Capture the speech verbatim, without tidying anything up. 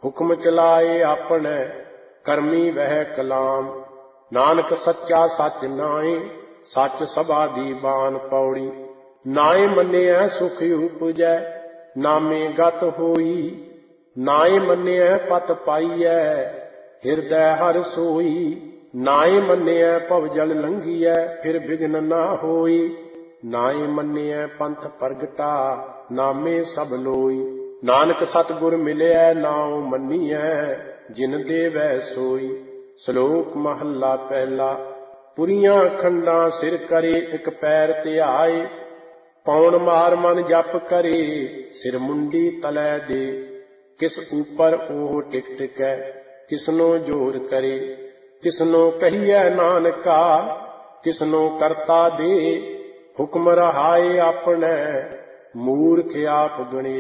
ਹੁਕਮ ਚਲਾਏ ਆਪਣੇ, ਕਰਮੀ ਵਹਿ ਕਲਾਮ। ਨਾਨਕ ਸੱਚਾ ਸੱਚ ਨਾਏ, ਸੱਚ ਸਭਾ ਦੀ ਬਾਣ ਪੌੜੀ। ਨਾਏ ਮੰਨਿਐ ਸੁਖ ਉਪਜੈ, ਨਾਮੇ ਗਤ ਹੋਈ। ਨਾਏ ਮੰਨਿਐ ਪਤ ਪਾਈਐ, ਹਿਰਦੈ ਹਰਿ ਸੋਈ। ਨਾਏ ਮੰਨਿਐ ਭਵ ਜਲ ਲੰਘੀਐ, ਫਿਰ ਬਿਘਨ ਨਾ ਹੋਈ। ਨਾਏ ਮੰਨਿਐ ਪੰਥ ਪ੍ਰਗਟਾ, ਨਾਮੇ ਸਭ ਲੋਈ। ਨਾਨਕ ਸਤਿਗੁਰ ਮਿਲਿਐ, ਨਾਉ ਮੰਨੀਐ, ਜਿਨ ਦੇਵੈ ਸੋਈ। ਸ਼ਲੋਕ ਮਹੱਲਾ ਪਹਿਲਾ। ਪੁਰੀਆਂ ਖੰਡਾਂ ਸਿਰ ਕਰੇ, ਇੱਕ ਪੈਰ ਧਿਆਏ। ਪੌਣ ਮਾਰ ਮਨ ਜਪ ਕਰੇ, ਸਿਰ ਮੁੰਡੀ ਤਲੈ ਦੇ। ਕਿਸ ਉਪਰ ਉਹ ਟਿਕ ਟਿਕੈ, ਕਿਸਨੋ ਜੋਰ ਕਰੇ। ਕਿਸਨੋ ਕਹੀਐ ਨਾਨਕਾ, ਕਿਸਨੋ ਕਰਤਾ ਦੇ। ਹੁਕਮ ਰਹਾਏ ਆਪਣੇ, ਮੂਰਖ ਆਪ ਗਣੇ